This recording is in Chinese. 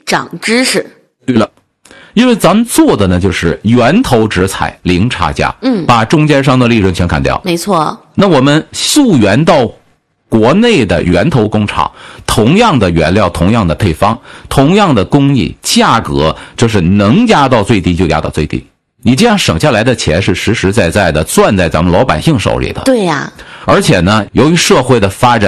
长知识。 对了，因为咱们做的呢就是源头直采，零差价，把中间商的利润全砍掉。 没错。 那我们溯源到国内的源头工厂，同样的原料，同样的配方，同样的工艺，价格就是能压到最低就压到最低。你这样省下来的钱是实实在在的攥在咱们老百姓手里的。 对呀。 而且呢，由于社会的发展